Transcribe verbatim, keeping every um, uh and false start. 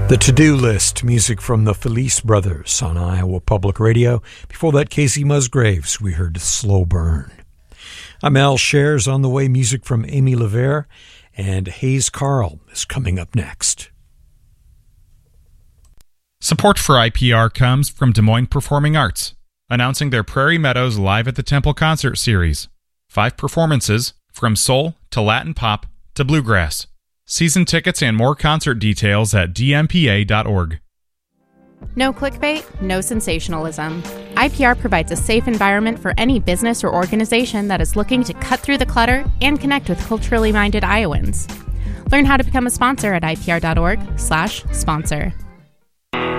The To-Do List, music from the Felice Brothers on Iowa Public Radio. Before that, Casey Musgraves, we heard Slow Burn. I'm Al Shares. On the way, music from Amy LaVere, and Hayes Carl is coming up next. Support for I P R comes from Des Moines Performing Arts, announcing their Prairie Meadows Live at the Temple concert series. Five performances, from soul to Latin pop to bluegrass. Season tickets and more concert details at d m p a dot org. No clickbait, no sensationalism. I P R provides a safe environment for any business or organization that is looking to cut through the clutter and connect with culturally minded Iowans. Learn how to become a sponsor at i p r dot org slash sponsor.